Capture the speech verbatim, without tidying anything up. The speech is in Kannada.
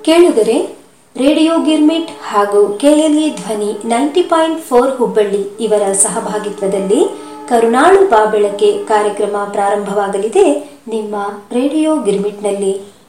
ಕೇಳುಗರೆ, ರೇಡಿಯೋ ಗಿರ್ಮಿಟ್ ಹಾಗೂ ಕೆಎಲ್ಇ ಧ್ವನಿ ನೈಂಟಿ ಪಾಯಿಂಟ್ ಫೋರ್ ಹುಬ್ಬಳ್ಳಿ ಇವರ ಸಹಭಾಗಿತ್ವದಲ್ಲಿ ಕರುನಾಳು ಬಾಬೆಳಕೆ ಕಾರ್ಯಕ್ರಮ ಪ್ರಾರಂಭವಾಗಲಿದೆ ನಿಮ್ಮ ರೇಡಿಯೋ ಗಿರ್ಮಿಟ್ನಲ್ಲಿ.